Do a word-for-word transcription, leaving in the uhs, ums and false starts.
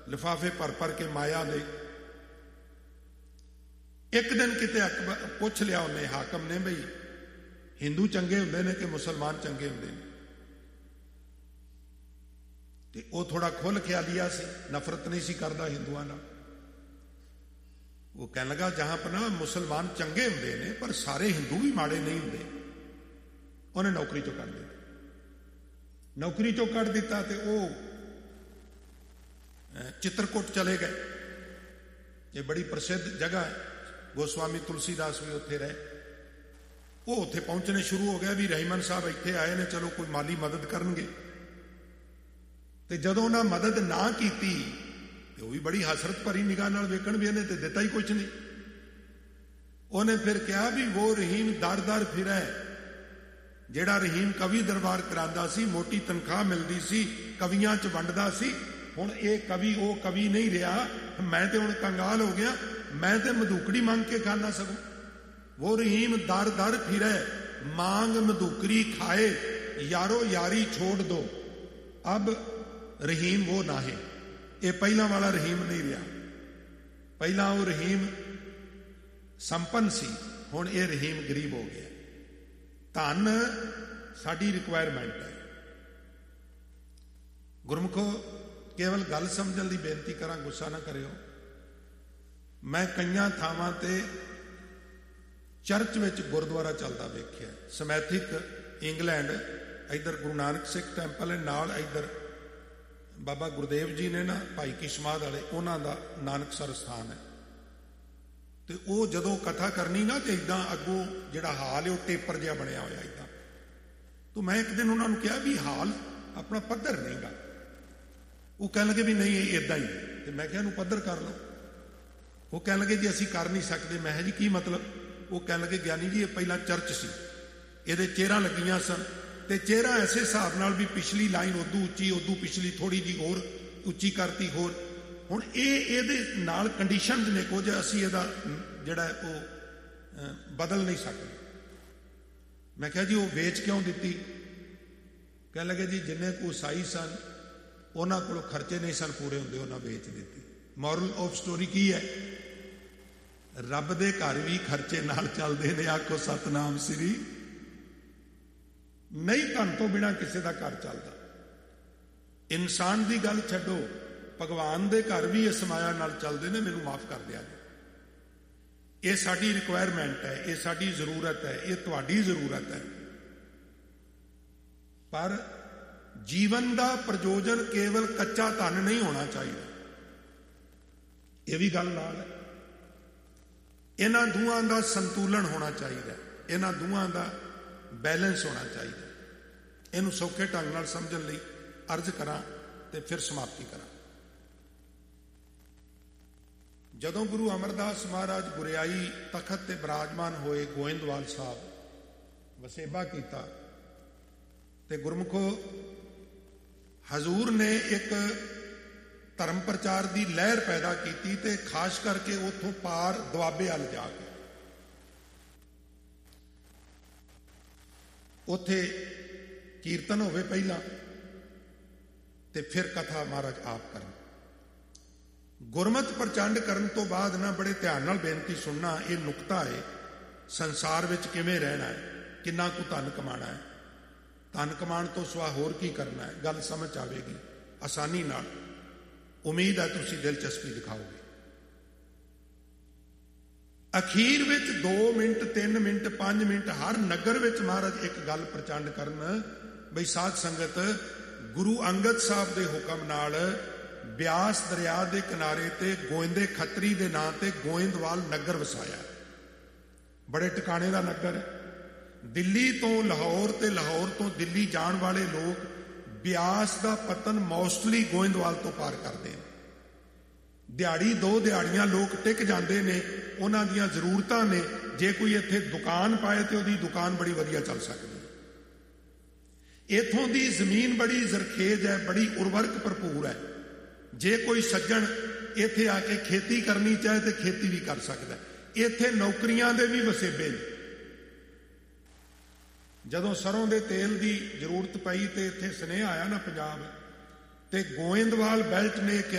लिफाफे भर भर के माया दे। एक दिन किते अकबर पुछ लिया उन्हें हाकम ने, बई हिंदू चंगे हुंदे ने कि मुसलमान चंगे हुंदे ने? ते वो थोड़ा खुल ख्यालिया सी, नफरत नहीं सी करदा हिंदुआं नाल। वो कहने लगा जहां पर ना मुसलमान चंगे हुंदे ने पर सारे हिंदू भी माड़े नहीं हुंदे। उन्हें नौकरी चों कढ दिता, नौकरी चों कढ दिता ते वो चित्रकूट चले गए। ये बड़ी प्रसिद्ध जगह है, गोस्वामी तुलसीदास भी उत्थे रहे। वो उत्थे पहुंचने शुरू हो गया भी रहीमन साहब इत्थे आए ने, चलो कोई माली मदद करनगे। ते जदों उन्हां मदद ना कीती ते वो भी बड़ी हसरत भरी निगाह नाल वेखण भी इहने ते दिता ही कुछ नहीं। उन्हें फिर कहा भी वो रहीम दर दर फिरै, जिहड़ा रहीम कवि दरबार करांदा सी, मोटी तनख्वाह मिलदी सी, कवियां च वंडदा सी, हुण ये कवि वो कवि नहीं रहा। मैं तो हुण कंगाल हो गया, मैं तो मधुकड़ी मंग के खाना सकूं। वो रहीम दर दर फिरै, मांग मधुकरी खाए, यारो यारी छोड़ दो। अब रहीम वो ना है, ये पहला वाला रहीम नहीं रहा। पहला वो रहीम संपन्न सी, हुण ये रहीम गरीब हो गया। धन साडी रिक्वायरमेंट है। गुरमुखो केवल गल समझण दी बेनती करा, गुस्सा ना करियो। मैं कईयां थावां ते चर्च विच गुरुद्वारा चलदा वेखिया। समैथिक इंग्लैंड, इधर गुरु नानक सिख टैंपल है, नाल इधर बाबा गुरदेव जी ने ना भाई की समाध वाले, उन्हों का नानकसर स्थान है। तो वो जदों कथा करनी ना तो इदा अगों जिहड़ा हाल है वो टेपर जिहा बनया होया इदा। तो मैं एक दिन उन्होंने कहा भी हाल अपना पद्धर नहीं गा। वो कह लगे भी नहीं इदा ही है। तो मैं क्या पद्धर कर लो। वो कह लगे जी असीं कर नहीं सकते। मैं जी की मतलब? वो कह लगे ज्ञानी जी ये पहला चर्च सी, ये चेहरा लगियां सन, तो चेहरा ऐसे हिसाब नाल भी पिछली लाइन उदू उच्ची, उदू पिछली थोड़ी जी होर उच्ची करती होर। हुण ये नाल कंडीशन ने कुछ असीं इहदा जिहड़ा वो बदल नहीं सकते। मैं कहा जी वो वेच क्यों दी? कह लगे जी जिन्ने को ईसाई सन उन्हां कोलों खर्चे नहीं सन पूरे हुंदे, उन्हां बेच दी। मॉरल ऑफ स्टोरी की है? रब दे घर भी खर्चे नाल चलदे ने। आखो सतनाम श्री। नहीं धन तो बिना किसी का घर चलता। इंसान की गल छड्डो, भगवान दे घर भी इस माया नाल चलते ने। मैनू माफ कर दिया जी, ये साडी रिक्वायरमेंट है, ये साडी जरूरत है, ये तुहाडी जरूरत है। पर जीवन का प्रयोजन केवल कच्चा धन नहीं होना चाहिए। यह भी गल नाल है। इन्हां दूहां का संतुलन होना चाहिए, इन्हां दूहां का बैलेंस होना चाहिए। इनू सौखे ढंग नाल समझण लई अर्ज करा ते फिर समाप्ति करा। जदों गुरु अमरदास महाराज गुरियाई तखत ते विराजमान होए, गोइंदवाल साहब वसेबा किया, ते गुरमुखो हजूर ने एक धर्म प्रचार की लहर पैदा की, ते खास करके उतों पार दुआबे अल जाके उथे कीर्तन होवे पहला, ते फिर कथा महाराज आप करन। गुरमत प्रचंड करन तो बाद ना बड़े ध्यान नाल बेनती सुनना। ये नुकता है, संसार विच किवें रहना है, किन्ना कु धन कमाना है, धन कमाण तो सिवा होर की करना है। गल समझ आवेगी आसानी नाल। उम्मीद है तुसीं दिलचस्पी दिखाओगे। अखीर विच दो मिनट तीन मिनट पांच मिनट हर नगर विच महाराज एक गल प्रचंड करन, बई साध संगत गुरु अंगद साहब के हुक्म नाल ब्यास दरिया के किनारे ते गोइंदे खत्री के नां ते गोइंदवाल नगर वसाया। बड़े टिकाणे का नगर है। दिल्ली तो लाहौर ते लाहौर तो दिल्ली जाण वाले लोग ब्यास का पतन मोस्टली गोइंदवाल तो पार करते हैं। दिहाड़ी दो दिहाड़ियां लोग टिक जाते हैं, उन्हां दीयां जरूरतां ने। जे कोई इत्थे दुकान पाए तो उहदी दुकान बड़ी वधिया चल सकती है। इत्थों की जमीन बड़ी जरखेज है, बड़ी उर्वरक भरपूर है। जे कोई सज्जण इत्थे आके खेती करनी चाहे तो खेती भी कर सकता है। इत्थे नौकरियां दे भी वसेबे ने। जदों सरों दे तेल की जरूरत पई तो इत्थे सुनेहा आया ना पंजाब, ते गोइंदवाल बैल्ट ने